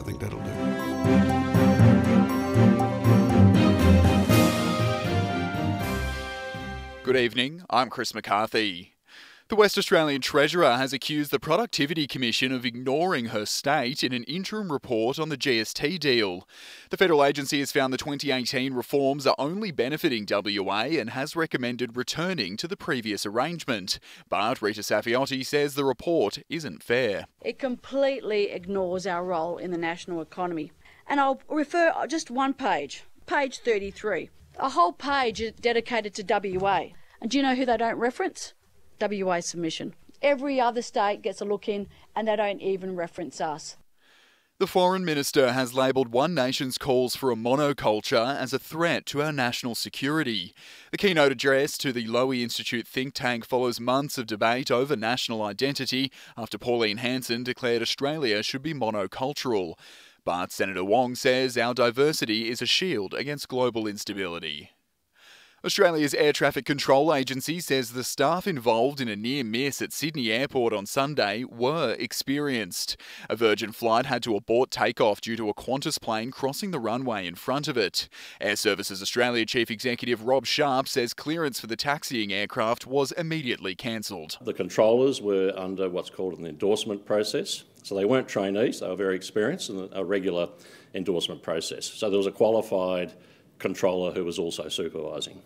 think that'll do. Good evening, I'm Chris McCarthy. The West Australian Treasurer has accused the Productivity Commission of ignoring her state in an interim report on the GST deal. The federal agency has found the 2018 reforms are only benefiting WA and has recommended returning to the previous arrangement. But Rita Saffioti says the report isn't fair. It completely ignores our role in the national economy. And I'll refer just one page, page 33. A whole page is dedicated to WA. And do you know who they don't reference? WA submission. Every other state gets a look in and they don't even reference us. The Foreign Minister has labelled One Nation's calls for a monoculture as a threat to our national security. The keynote address to the Lowy Institute think tank follows months of debate over national identity after Pauline Hanson declared Australia should be monocultural. But Senator Wong says our diversity is a shield against global instability. Australia's Air Traffic Control Agency says the staff involved in a near miss at Sydney Airport on Sunday were experienced. A Virgin flight had to abort takeoff due to a Qantas plane crossing the runway in front of it. Air Services Australia Chief Executive Rob Sharp says clearance for the taxiing aircraft was immediately cancelled. The controllers were under what's called an endorsement process. So they weren't trainees, they were very experienced in a regular endorsement process. So there was a qualified controller who was also supervising.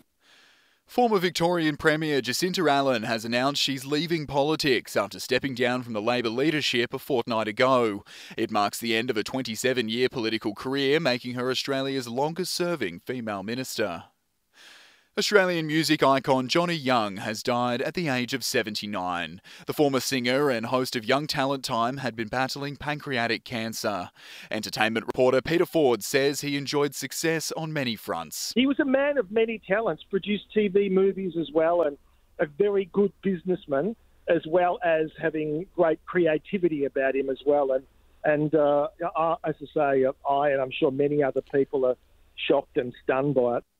Former Victorian Premier Jacinta Allen has announced she's leaving politics after stepping down from the Labor leadership a fortnight ago. It marks the end of a 27-year political career, making her Australia's longest-serving female minister. Australian music icon Johnny Young has died at the age of 79. The former singer and host of Young Talent Time had been battling pancreatic cancer. Entertainment reporter Peter Ford says he enjoyed success on many fronts. He was a man of many talents, produced TV movies as well, and a very good businessman, as well as having great creativity about him as well. And as I say, I and I'm sure many other people are shocked and stunned by it.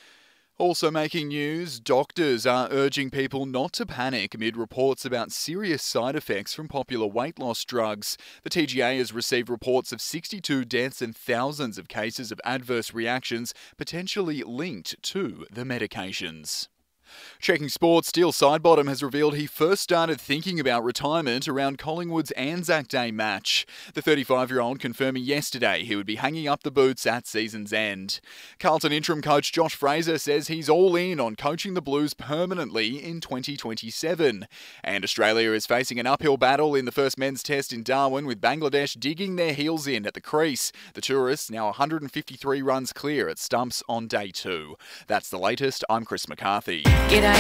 Also making news, doctors are urging people not to panic amid reports about serious side effects from popular weight loss drugs. The TGA has received reports of 62 deaths and thousands of cases of adverse reactions potentially linked to the medications. Checking sports, Steele Sidebottom has revealed he first started thinking about retirement around Collingwood's Anzac Day match. The 35-year-old confirming yesterday he would be hanging up the boots at season's end. Carlton interim coach Josh Fraser says he's all in on coaching the Blues permanently in 2027. And Australia is facing an uphill battle in the first men's test in Darwin, with Bangladesh digging their heels in at the crease. The tourists now 153 runs clear at stumps on day 2. That's the latest. I'm Chris McCarthy. G'day.